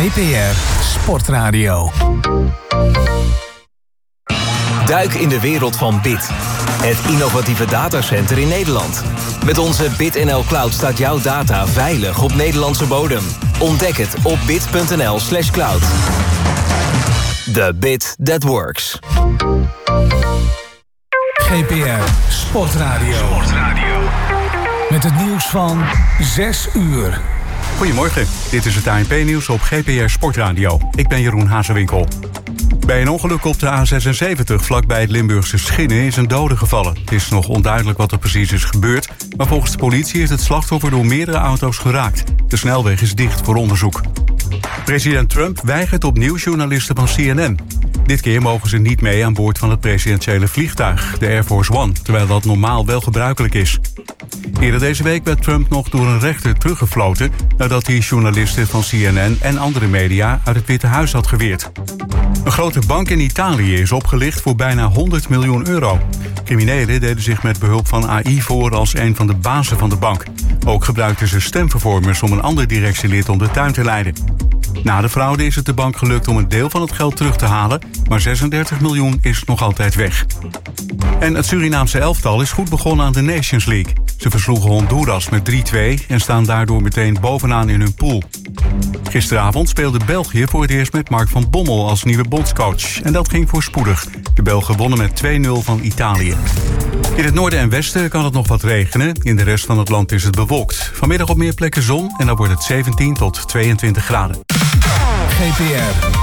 GPR Sportradio. Duik in de wereld van BIT. Het innovatieve datacenter in Nederland. Met onze BitNL Cloud staat jouw data veilig op Nederlandse bodem. Ontdek het op bit.nl/cloud. The bit that works. GPR Sportradio. Met het nieuws van 6 uur. Goedemorgen, dit is het ANP-nieuws op GPR Sportradio. Ik ben Jeroen Hazewinkel. Bij een ongeluk op de A76 vlakbij het Limburgse Schinnen is een dode gevallen. Het is nog onduidelijk wat er precies is gebeurd, maar volgens de politie is het slachtoffer door meerdere auto's geraakt. De snelweg is dicht voor onderzoek. President Trump weigert opnieuw journalisten van CNN. Dit keer mogen ze niet mee aan boord van het presidentiële vliegtuig, de Air Force One, terwijl dat normaal wel gebruikelijk is. Eerder deze week werd Trump nog door een rechter teruggefloten nadat hij journalisten van CNN en andere media uit het Witte Huis had geweerd. Een grote bank in Italië is opgelicht voor bijna 100 miljoen euro. Criminelen deden zich met behulp van AI voor als een van de bazen van de bank. Ook gebruikten ze stemvervormers om een ander directielid om de tuin te leiden. Na de fraude is het de bank gelukt om een deel van het geld terug te halen, maar 36 miljoen is nog altijd weg. En het Surinaamse elftal is goed begonnen aan de Nations League. Ze versloegen Honduras met 3-2 en staan daardoor meteen bovenaan in hun pool. Gisteravond speelde België voor het eerst met Mark van Bommel als nieuwe bondscoach. En dat ging voorspoedig. De Belgen wonnen met 2-0 van Italië. In het noorden en westen kan het nog wat regenen. In de rest van het land is het bewolkt. Vanmiddag op meer plekken zon en dan wordt het 17 tot 22 graden. GPR